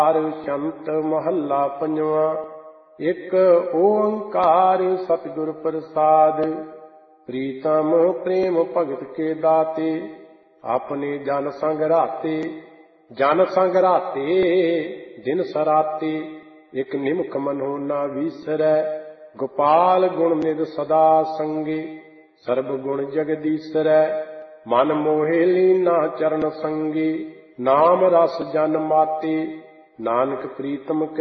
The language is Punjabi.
ਸ਼ੰਤ ਮਹੱਲਾ ਪੰਜਵਾਂ। ਇੱਕ ਓੰਕਾਰ ਸਤਿਗੁਰ ਪ੍ਰਸਾਦ। ਪ੍ਰੀਤਮ ਪ੍ਰੇਮ ਭਗਤ ਕੇ ਦਾਤੇ, ਆਪਣੇ ਜਨ ਸੰਗ ਰਾਤੇ। ਜਨ ਸੰਗ ਰਾਤੇ ਦਿਨ ਸਰਾਤੇ, ਇਕ ਨਿਮਖ ਮਨੋ ਨਾ ਵੀਸਰੈ। ਗੋਪਾਲ ਗੁਣ ਨਿਧ ਸਦਾ ਸੰਗੇ, ਸਰਬ ਗੁਣ ਜਗਦੀਸਰੈ। ਮਨ ਮੋਹਿ ਲੀਨਾ ਚਰਨ ਸੰਗੇ, ਨਾਮ ਰਸ ਜਨ ਮਾਤੇ। ਨਾਨਕ ਪ੍ਰੀਤਮ